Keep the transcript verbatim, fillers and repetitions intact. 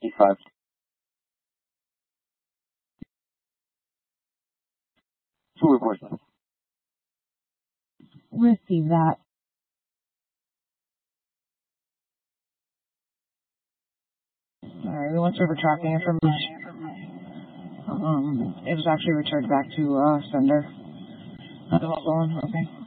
fifty-five. Two reports. Receive that. Alright, we went over tracking information. Um, it was actually returned back to uh, sender. The whole going, okay.